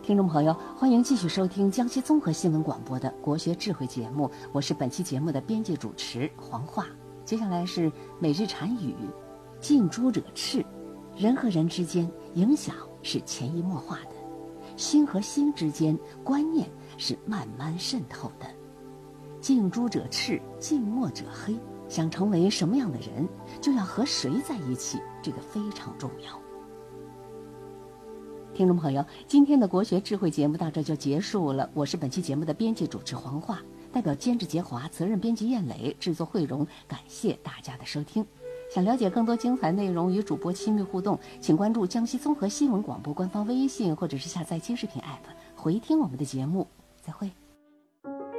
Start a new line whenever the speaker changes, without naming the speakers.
听众朋友，欢迎继续收听江西综合新闻广播的国学智慧节目，我是本期节目的编辑主持黄化。接下来是每日禅语，近朱者赤。人和人之间影响是潜移默化的，心和心之间观念是慢慢渗透的。近朱者赤，近墨者黑。想成为什么样的人，就要和谁在一起，这个非常重要。听众朋友，今天的国学智慧节目到这就结束了。我是本期节目的编辑主持黄化，代表监制杰华、责任编辑燕磊、制作慧荣，感谢大家的收听。想了解更多精彩内容与主播亲密互动，请关注江西综合新闻广播官方微信，或者是下载今视频 App 回听我们的节目。再会。